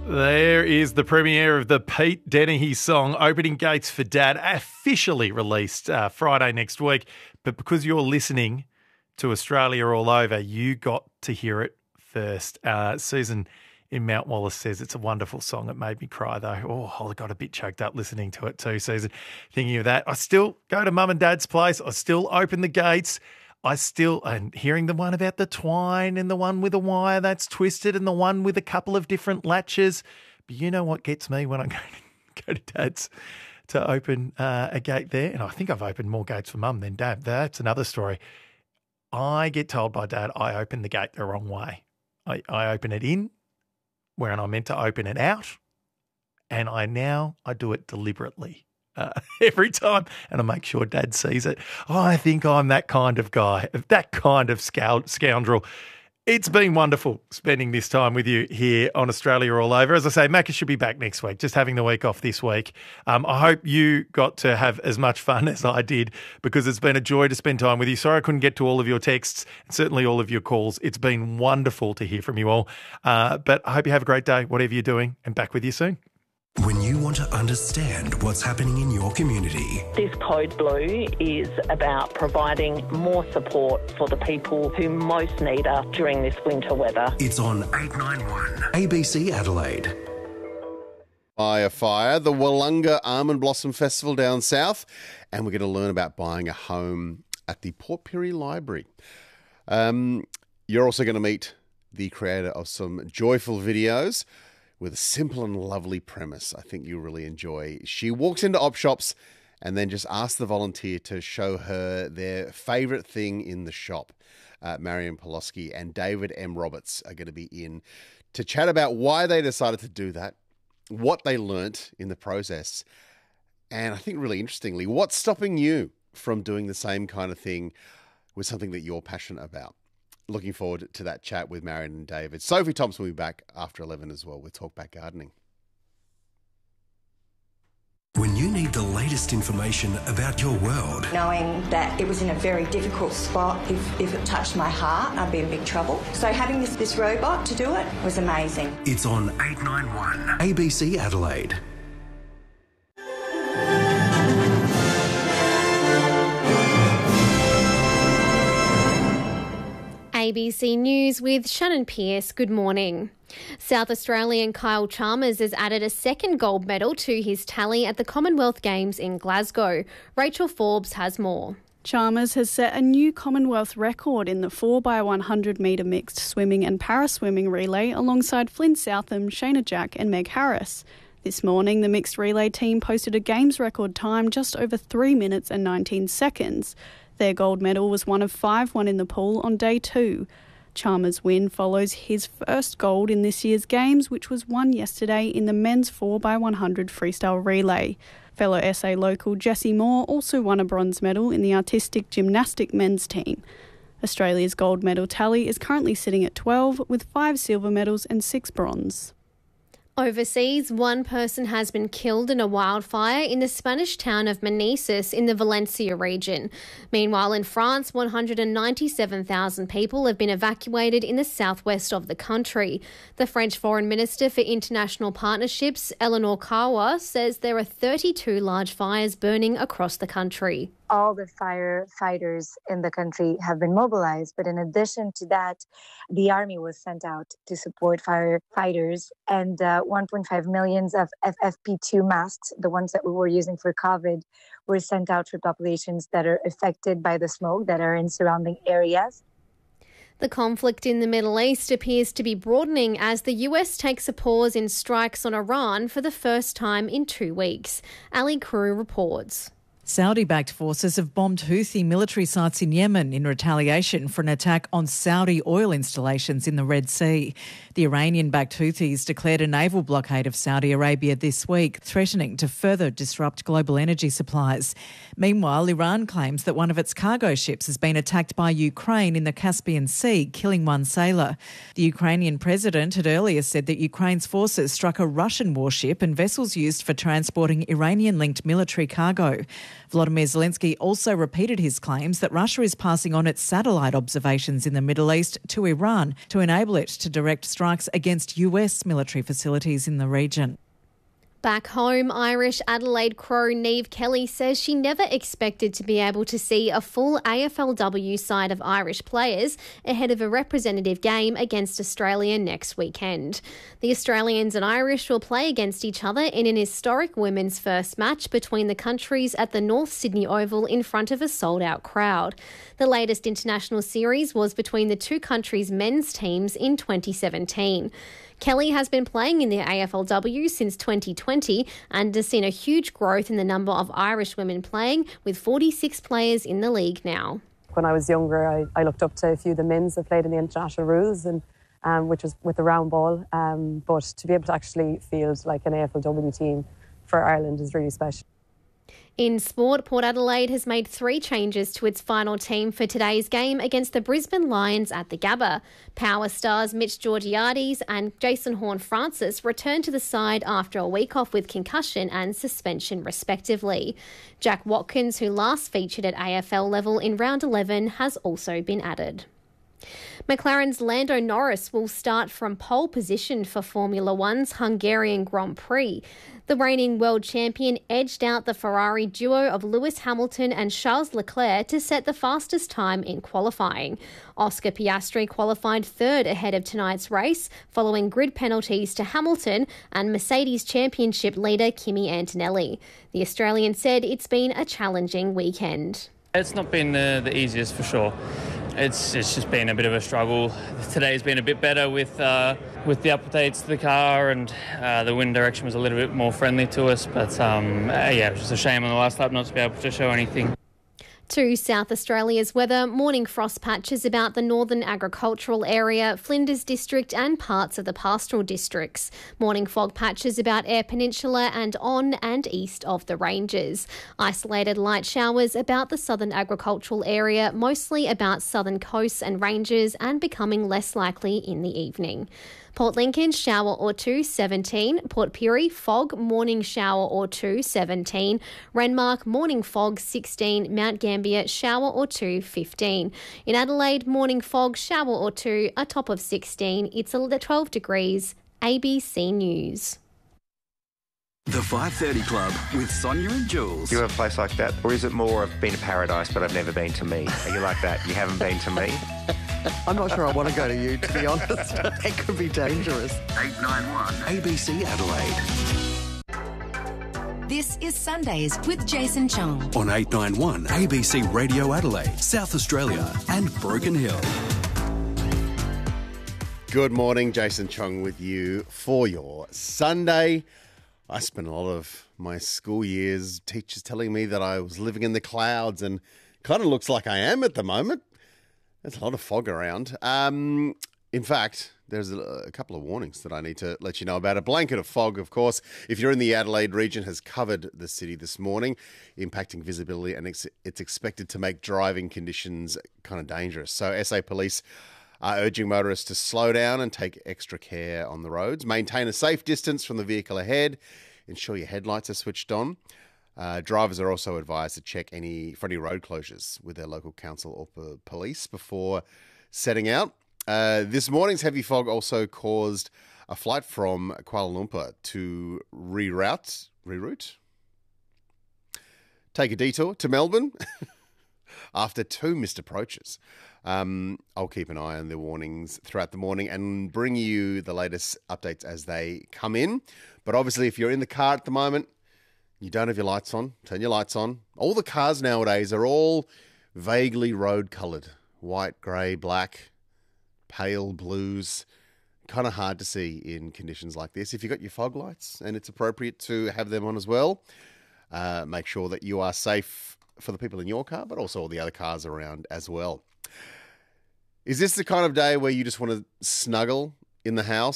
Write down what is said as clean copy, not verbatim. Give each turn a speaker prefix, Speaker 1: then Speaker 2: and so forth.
Speaker 1: There is the premiere of the Pete Dennehy song, Opening Gates for Dad, officially released Friday next week. But because you're listening to Australia All Over, you got to hear it first. Susan in Mount Wallace says it's a wonderful song. It made me cry, though. Oh, I got a bit choked up listening to it too, Susan. Thinking of that. I still go to Mum and Dad's place. I still open the gates. And hearing the one about the twine and the one with a wire that's twisted and the one with a couple of different latches. But you know what gets me when I go to Dad's to open a gate there? And I think I've opened more gates for Mum than Dad. That's another story. I get told by Dad I open the gate the wrong way. I open it in where I'm meant to open it out, and I do it deliberately. Every time, and I make sure Dad sees it. I think I'm that kind of guy, that kind of scoundrel. It's been wonderful spending this time with you here on Australia All Over. As I say, Macca should be back next week, just having the week off this week. I hope you got to have as much fun as I did, because it's been a joy to spend time with you. Sorry I couldn't get to all of your texts and certainly all of your calls. It's been wonderful to hear from you all. But I hope you have a great day, whatever you're doing, and back with you soon.
Speaker 2: When you want to understand what's happening in your community.
Speaker 3: This Code Blue is about providing more support for the people who most need us during this winter weather.
Speaker 2: It's on 891 ABC Adelaide.
Speaker 4: Fire, the Wollonga Almond Blossom Festival down south, and we're going to learn about buying a home at the Port Pirie Library. You're also going to meet the creator of some joyful videos with a simple and lovely premise I think you'll really enjoy. She walks into op shops and then just asks the volunteer to show her their favourite thing in the shop. Marion Poloski and David M. Roberts are going to be in to chat about why they decided to do that, what they learnt in the process, and I think really interestingly, what's stopping you from doing the same kind of thing with something that you're passionate about. Looking forward to that chat with Marion and David. Sophie Thompson will be back after 11 as well with Talkback Gardening.
Speaker 2: When you need the latest information about your world.
Speaker 5: Knowing that it was in a very difficult spot, if it touched my heart, I'd be in big trouble. So having this robot to do it was amazing.
Speaker 2: It's on 891 ABC Adelaide.
Speaker 6: ABC News with Shannon Pearce. Good morning. South Australian Kyle Chalmers has added a second gold medal to his tally at the Commonwealth Games in Glasgow. Rachel Forbes has more.
Speaker 7: Chalmers has set a new Commonwealth record in the 4x100 metre mixed swimming and paraswimming relay alongside Flynn Southam, Shayna Jack and Meg Harris. This morning, the mixed relay team posted a Games record time just over 3 minutes and 19 seconds. Their gold medal was one of 5 won in the pool on day 2. Chalmers' win follows his first gold in this year's Games, which was won yesterday in the men's 4x100 freestyle relay. Fellow SA local Jesse Moore also won a bronze medal in the artistic gymnastic men's team. Australia's gold medal tally is currently sitting at 12, with 5 silver medals and 6 bronze.
Speaker 6: Overseas, one person has been killed in a wildfire in the Spanish town of Manises in the Valencia region. Meanwhile, in France, 197,000 people have been evacuated in the southwest of the country. The French Foreign Minister for International Partnerships, Eleanor Kawa, says there are 32 large fires burning across the country.
Speaker 8: All the firefighters in the country have been mobilized, but in addition to that, the army was sent out to support firefighters, and 1.5 million of FFP2 masks, the ones that we were using for COVID, were sent out for populations that are affected by the smoke that are in surrounding areas.
Speaker 6: The conflict in the Middle East appears to be broadening as the US takes a pause in strikes on Iran for the first time in 2 weeks. Ali Crew reports.
Speaker 9: Saudi-backed forces have bombed Houthi military sites in Yemen in retaliation for an attack on Saudi oil installations in the Red Sea. The Iranian-backed Houthis declared a naval blockade of Saudi Arabia this week, threatening to further disrupt global energy supplies. Meanwhile, Iran claims that one of its cargo ships has been attacked by Ukraine in the Caspian Sea, killing one sailor. The Ukrainian president had earlier said that Ukraine's forces struck a Russian warship and vessels used for transporting Iranian-linked military cargo. Volodymyr Zelensky also repeated his claims that Russia is passing on its satellite observations in the Middle East to Iran to enable it to direct strikes against US military facilities in the region.
Speaker 6: Back home, Irish Adelaide Crow Niamh Kelly says she never expected to be able to see a full AFLW side of Irish players ahead of a representative game against Australia next weekend. The Australians and Irish will play against each other in an historic women's first match between the countries at the North Sydney Oval in front of a sold-out crowd. The latest international series was between the two countries' men's teams in 2017. Kelly has been playing in the AFLW since 2020 and has seen a huge growth in the number of Irish women playing, with 46 players in the league now.
Speaker 10: When I was younger, I looked up to a few of the men's that played in the international rules, and which was with the round ball. But to be able to actually field like an AFLW team for Ireland is really special.
Speaker 6: In sport, Port Adelaide has made 3 changes to its final team for today's game against the Brisbane Lions at the Gabba. Power stars Mitch Georgiades and Jason Horne-Francis returned to the side after a week off with concussion and suspension respectively. Jack Watkins, who last featured at AFL level in round 11, has also been added. McLaren's Lando Norris will start from pole position for Formula One's Hungarian Grand Prix. The reigning world champion edged out the Ferrari duo of Lewis Hamilton and Charles Leclerc to set the fastest time in qualifying. Oscar Piastri qualified third ahead of tonight's race, following grid penalties to Hamilton and Mercedes Championship leader Kimi Antonelli. The Australian said it's been a challenging weekend.
Speaker 11: It's not been the easiest for sure. It's just been a bit of a struggle. Today's been a bit better with the updates to the car, and the wind direction was a little bit more friendly to us. But it was just a shame on the last lap not to be able to show anything.
Speaker 6: To South Australia's weather, morning frost patches about the northern agricultural area, Flinders District and parts of the pastoral districts. Morning fog patches about Eyre Peninsula and on and east of the ranges. Isolated light showers about the southern agricultural area, mostly about southern coasts and ranges, and becoming less likely in the evening. Port Lincoln, shower or two, 17. Port Pirie, fog, morning shower or two, 17. Renmark, morning fog, 16. Mount Gambier, shower or two, 15. In Adelaide, morning fog, shower or two, a top of 16. It's 12 degrees. ABC News.
Speaker 2: The 5:30 Club with Sonia and Jules.
Speaker 12: You have a place like that? Or is it more, I've been to paradise, but I've never been to me? Are you like that? You haven't been to me?
Speaker 13: I'm not sure I want to go to you, to be honest. It could be dangerous.
Speaker 2: 891 ABC Adelaide.
Speaker 14: This is Sundays with Jason Chung.
Speaker 2: On 891 ABC Radio Adelaide, South Australia and Broken Hill.
Speaker 4: Good morning, Jason Chung with you for your Sunday. I spent a lot of my school years teachers telling me that I was living in the clouds, and kind of looks like I am at the moment. There's a lot of fog around. In fact, there's a couple of warnings that I need to let you know about. A blanket of fog, of course, if you're in the Adelaide region, has covered the city this morning, impacting visibility, and it's expected to make driving conditions kind of dangerous. So SA Police are urging motorists to slow down and take extra care on the roads. Maintain a safe distance from the vehicle ahead. Ensure your headlights are switched on. Drivers are also advised to check for any road closures with their local council or police before setting out. This morning's heavy fog also caused a flight from Kuala Lumpur to reroute, take a detour to Melbourne after 2 missed approaches. I'll keep an eye on the warnings throughout the morning and bring you the latest updates as they come in. But obviously, if you're in the car at the moment, you don't have your lights on, turn your lights on. All the cars nowadays are all vaguely road-coloured. White, grey, black, pale blues. Kind of hard to see in conditions like this. If you've got your fog lights, and it's appropriate to have them on as well, make sure that you are safe for the people in your car, but also all the other cars around as well. Is this the kind of day where you just want to snuggle in the house